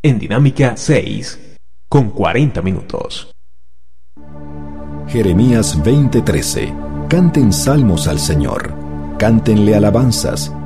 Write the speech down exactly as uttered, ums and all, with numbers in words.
en Dinámica seis, con cuarenta minutos. Jeremías veinte trece. Canten salmos al Señor, cántenle alabanzas,